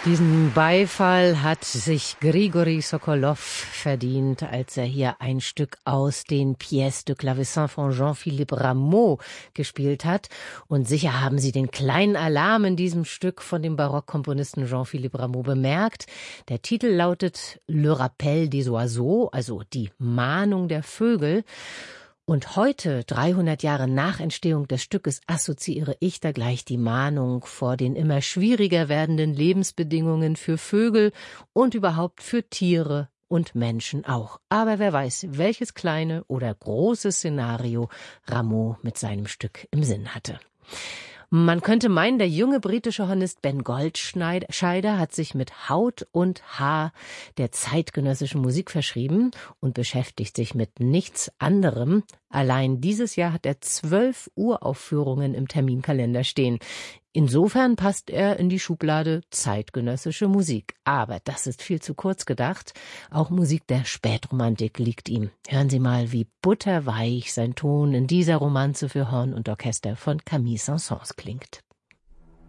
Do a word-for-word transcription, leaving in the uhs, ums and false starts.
Diesen Beifall hat sich Grigori Sokolow verdient, als er hier ein Stück aus den Pièces de Clavecin von Jean-Philippe Rameau gespielt hat. Und sicher haben Sie den kleinen Alarm in diesem Stück von dem Barockkomponisten Jean-Philippe Rameau bemerkt. Der Titel lautet Le Rappel des Oiseaux, also die Mahnung der Vögel. Und heute, dreihundert Jahre nach Entstehung des Stückes, assoziiere ich da gleich die Mahnung vor den immer schwieriger werdenden Lebensbedingungen für Vögel und überhaupt für Tiere und Menschen auch. Aber wer weiß, welches kleine oder große Szenario Rameau mit seinem Stück im Sinn hatte. Man könnte meinen, der junge britische Hornist Ben Goldscheider hat sich mit Haut und Haar der zeitgenössischen Musik verschrieben und beschäftigt sich mit nichts anderem. Allein dieses Jahr hat er zwölf Uraufführungen im Terminkalender stehen. Insofern passt er in die Schublade zeitgenössische Musik. Aber das ist viel zu kurz gedacht. Auch Musik der Spätromantik liegt ihm. Hören Sie mal, wie butterweich sein Ton in dieser Romanze für Horn und Orchester von Camille Saint-Saëns klingt.